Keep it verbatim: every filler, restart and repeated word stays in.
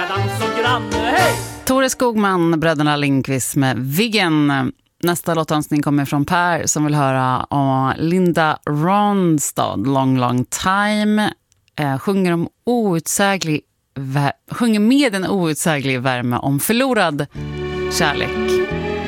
dans och granne, hej! Tore Skogman, bröderna Lindqvist med Viggen. Nästa låtönskning kommer från Per som vill höra om Linda Ronstadt, Long Long Time. Eh, sjunger om outsäglig vär- sjunger med en outsäglig värme om förlorad kärlek.